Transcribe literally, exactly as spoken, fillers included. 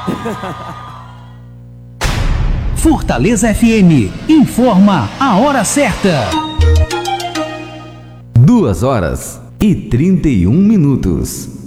Fortaleza F M informa a hora certa. Duas horas e trinta e um minutos.